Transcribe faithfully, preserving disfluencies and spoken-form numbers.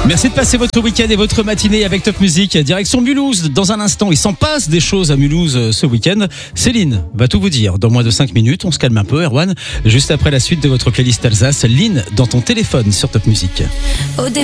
Merci de passer votre week-end et votre matinée avec Top Music. Direction Mulhouse. Dans un instant, il s'en passe des choses à Mulhouse ce week-end. Céline va tout vous dire dans moins de cinq minutes. On se calme un peu, Erwan. Juste après la suite de votre playlist Alsace, Lynn dans ton téléphone sur Top Music.